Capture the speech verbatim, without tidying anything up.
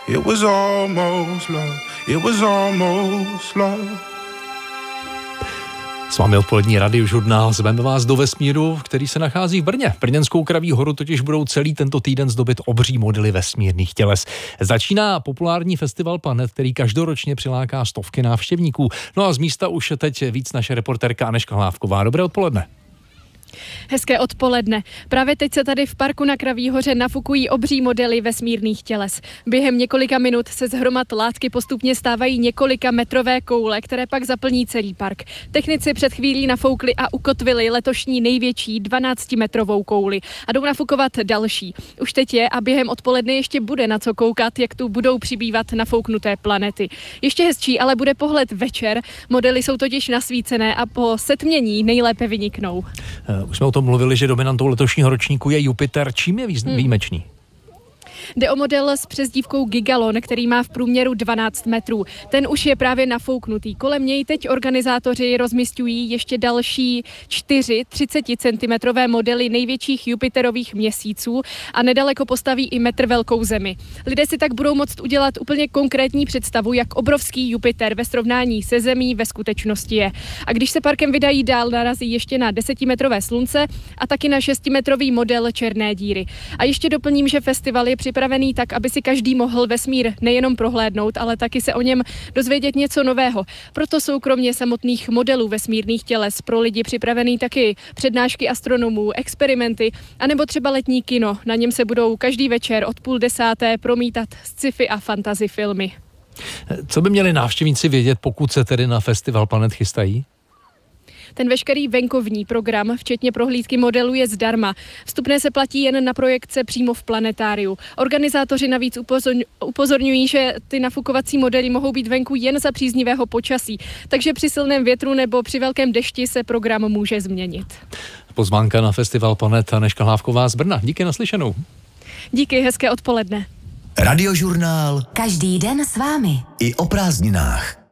It was almost love. It was almost love. S vámi odpolední radiožurnál, zveme vás do vesmíru, který se nachází v Brně. Brněnskou Kraví horu totiž budou celý tento týden zdobit obří modely vesmírných těles. Začíná populární festival Planet, který každoročně přiláká stovky návštěvníků. No a z místa už teď víc naše reportérka Anežka Hlávková. Dobré odpoledne. Hezké odpoledne. Právě teď se tady v parku na Kraví hoře nafukují obří modely vesmírných těles. Během několika minut se z hromad látky postupně stávají několika metrové koule, které pak zaplní celý park. Technici před chvílí nafoukli a ukotvili letošní největší dvanáctimetrovou kouli a jdou nafukovat další. Už teď je a během odpoledne ještě bude na co koukat, jak tu budou přibývat nafouknuté planety. Ještě hezčí ale bude pohled večer. Modely jsou totiž nasvícené a po setmění nejlépe vyniknou. Už jsme o tom mluvili, že dominantou letošního ročníku je Jupiter. Čím je výjimečný? Hmm. Jde o model s přezdívkou Gigalon, který má v průměru dvanáct metrů. Ten už je právě nafouknutý. Kolem něj teď organizátoři rozmisťují ještě další čtyři třiceticentimetrové modely největších Jupiterových měsíců a nedaleko postaví i metr velkou Zemi. Lidé si tak budou moct udělat úplně konkrétní představu, jak obrovský Jupiter ve srovnání se Zemí ve skutečnosti je. A když se parkem vydají dál, narazí ještě na desetimetrové Slunce a taky na šestimetrový model černé díry. A ještě doplním, že festival je připravený tak, aby si každý mohl vesmír nejenom prohlédnout, ale taky se o něm dozvědět něco nového. Proto jsou kromě samotných modelů vesmírných těles pro lidi připravený taky přednášky astronomů, experimenty, anebo třeba letní kino. Na něm se budou každý večer od půl desáté promítat sci-fi a fantasy filmy. Co by měli návštěvníci vědět, pokud se tedy na festival Planet chystají? Ten veškerý venkovní program, včetně prohlídky modelů, je zdarma. Vstupné se platí jen na projekce přímo v planetáriu. Organizátoři navíc upozorňují, že ty nafukovací modely mohou být venku jen za příznivého počasí, takže při silném větru nebo při velkém dešti se program může změnit. Pozvánka na festival Planet, Anežka Hlávková z Brna. Díky, naslyšenou. Díky, hezké odpoledne. Radiožurnál. Každý den s vámi. I o prázdninách.